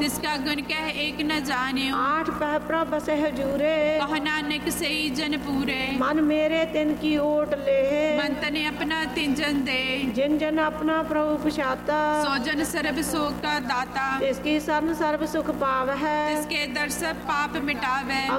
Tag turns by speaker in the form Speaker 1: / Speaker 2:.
Speaker 1: तिसका गुण कह एक न जानियो।
Speaker 2: 8 पह प्रभ से हजूरे,
Speaker 1: कह नानक सही जन पूरे।
Speaker 2: मन मेरे तिन की ओट ले,
Speaker 1: मन तने अपना तिन जन दे।
Speaker 2: जिन जन अपना प्रभु पछाता,
Speaker 1: सो जन सर्ब सुख का दाता।
Speaker 2: इसकी शरण सर्व सुख पाव है,
Speaker 1: इसके दर सब पाप मिटावे।